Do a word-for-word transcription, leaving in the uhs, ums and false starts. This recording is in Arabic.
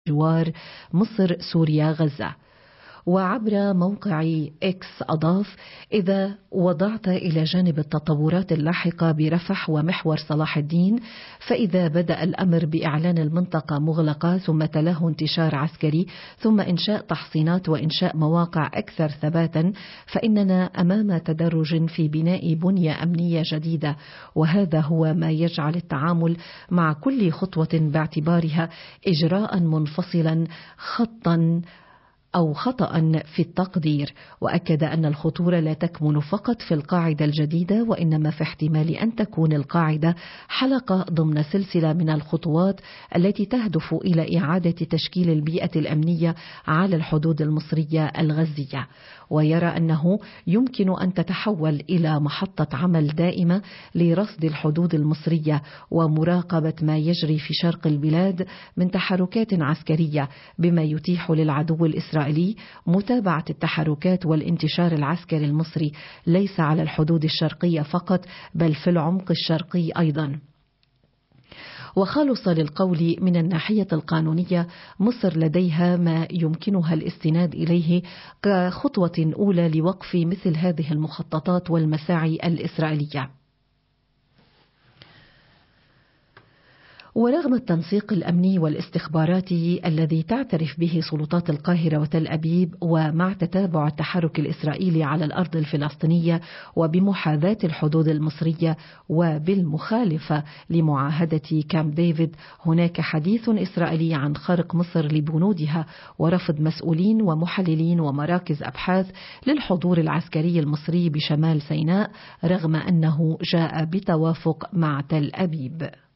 جوار مصر سوريا غزة. وعبر موقع إكس أضاف: إذا وضعت إلى جانب التطورات اللاحقة برفح ومحور صلاح الدين، فإذا بدأ الأمر بإعلان المنطقة مغلقة ثم تلاه انتشار عسكري ثم إنشاء تحصينات وإنشاء مواقع أكثر ثباتا، فإننا أمام تدرج في بناء بنية أمنية جديدة، وهذا هو ما يجعل التعامل مع كل خطوة باعتبارها إجراء منفصلا خطا أو خطأ في التقدير. وأكد أن الخطورة لا تكمن فقط في القاعدة الجديدة، وإنما في احتمال أن تكون القاعدة حلقة ضمن سلسلة من الخطوات التي تهدف إلى إعادة تشكيل البيئة الأمنية على الحدود المصرية الغزية. ويرى أنه يمكن أن تتحول إلى محطة عمل دائمة لرصد الحدود المصرية ومراقبة ما يجري في شرق البلاد من تحركات عسكرية، بما يتيح للعدو الإسرائيلي متابعة التحركات والانتشار العسكري المصري ليس على الحدود الشرقية فقط، بل في العمق الشرقي أيضا. وخالص للقول من الناحية القانونية، مصر لديها ما يمكنها الاستناد إليه كخطوة أولى لوقف مثل هذه المخططات والمساعي الإسرائيلية. ورغم التنسيق الأمني والاستخباراتي الذي تعترف به سلطات القاهرة وتل أبيب، ومع تتابع التحرك الإسرائيلي على الأرض الفلسطينية وبمحاذاة الحدود المصرية وبالمخالفة لمعاهدة كامب ديفيد، هناك حديث إسرائيلي عن خرق مصر لبنودها ورفض مسؤولين ومحللين ومراكز أبحاث للحضور العسكري المصري بشمال سيناء، رغم أنه جاء بتوافق مع تل أبيب.